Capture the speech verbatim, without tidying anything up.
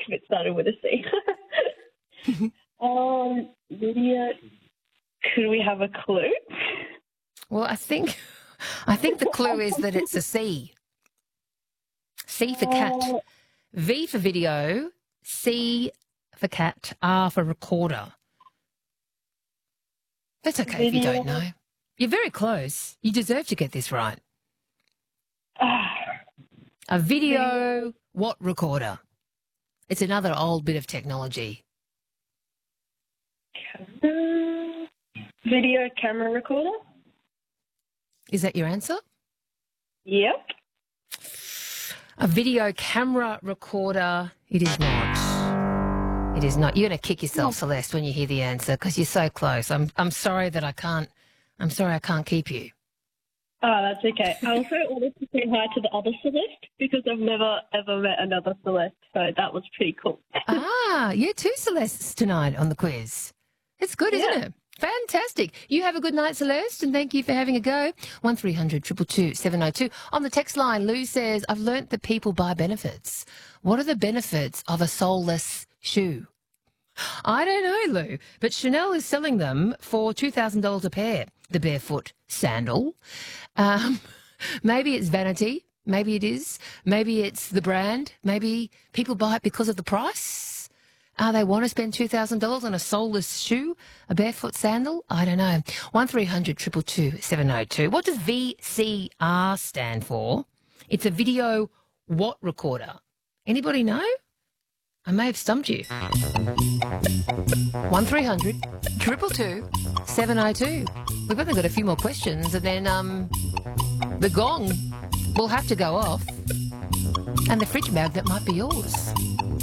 if it started with a C. um, video. Could we have a clue? Well, I think I think the clue is that it's a C. C for cat. Uh, V for video. C for cat. R for recorder. That's okay if you Video. don't know. You're very close. You deserve to get this right. ah, A video what recorder? It's another old bit of technology. camera. Video camera recorder? Is that your answer? Yep. A video camera recorder. It is not. It is not. You're going to kick yourself, Celeste, when you hear the answer because you're so close. I'm I'm sorry that I can't. I'm sorry I can't keep you. Oh, that's okay. I also wanted to say hi to the other Celeste because I've never, ever met another Celeste, so that was pretty cool. Ah, yeah, two Celestes tonight on the quiz. It's good, isn't Yeah. it? Fantastic. You have a good night, Celeste, and thank you for having a go. one three hundred two two two seven oh two. On the text line, Lou says, I've learnt that people buy benefits. What are the benefits of a soulless shoe? I don't know, Lou, but Chanel is selling them for two thousand dollars a pair, the barefoot sandal. Um, maybe it's vanity. Maybe it is. Maybe it's the brand. Maybe people buy it because of the price. Uh, they want to spend two thousand dollars on a soulless shoe, a barefoot sandal. I don't know. one three hundred two two two seven oh two. What does V C R stand for? It's a video what recorder? Anybody know? I may have stumped you. one three hundred two two two seven oh two. We've only got a few more questions and then um, the gong will have to go off and the fridge magnet might be yours.